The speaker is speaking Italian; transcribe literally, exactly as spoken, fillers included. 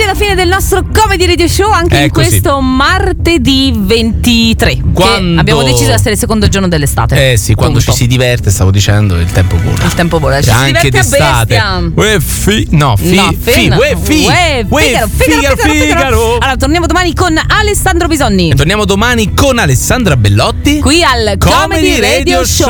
alla fine del nostro Comedy Radio Show, anche È in così. questo martedì ventitré. Quando- Che abbiamo deciso di essere il secondo giorno dell'estate. Eh sì, quando Punto. ci si diverte, stavo dicendo, il tempo vola. Il tempo vola, ci E si anche diverte a d'estate. bestia. Uè, fi, no, fi, No, fi, Fena. uè, fi, Uè, uè, Figaro, Figaro, Figaro, Figaro, Figaro. Figaro. Allora, torniamo domani con Alessandro Bisonni. E torniamo domani con Alessandra Bellotti Qui al Comedy Radio Show.